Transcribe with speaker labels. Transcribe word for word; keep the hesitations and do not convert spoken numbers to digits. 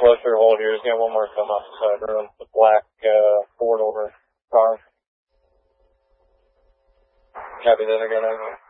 Speaker 1: closer hold here. Just got one more come off the side road. The black uh, Ford over car. Copy that again.